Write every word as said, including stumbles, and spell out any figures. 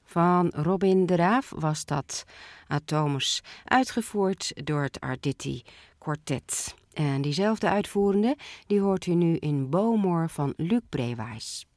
Van Robin de Raaf was dat. Atomus, uitgevoerd door het Arditi Quartet. En diezelfde uitvoerende, die hoort u nu in Bowmore van Luc Brewijs.